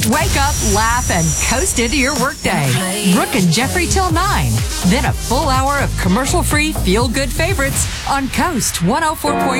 Wake up, laugh, and coast into your workday. Brooke and Jeffrey till 9. Then a full hour of commercial-free feel-good favorites on Coast 104.9.